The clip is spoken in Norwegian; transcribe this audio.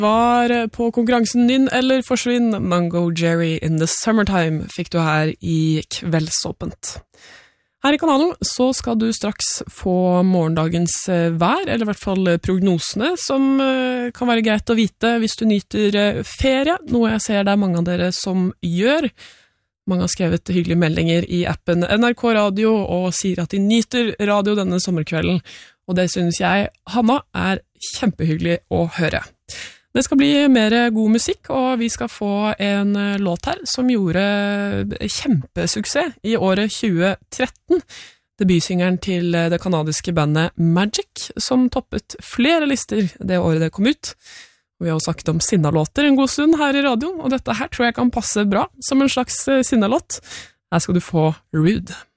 Var på konkurransen Nynn eller forsvinn, Mungo Jerry in the Summertime fikk du her i Kveldsåpent. Her i kanalen så skal du straks få morgendagens vær, eller i hvert fall prognosene, som kan være greit å vite hvis du nyter ferie, noe jeg ser det er mange av dere som gjør. Mange har skrevet hyggelige meldinger i appen NRK Radio og sier at de nyter radio denne sommerkvelden, og det synes jeg, Hanna, er kjempehyggelig å høre. Det skal bli mer god musikk, og vi skal få en låt her som gjorde kjempesuksess i året 2013. Debutsingeren til det kanadiske bandet Magic, som toppet flere lister det året det kom ut. Vi har jo snakket om sinnalåter en god stund her i radioen, og dette her tror jeg kan passe bra som en slags sinnalåt. Her skal du få Rude.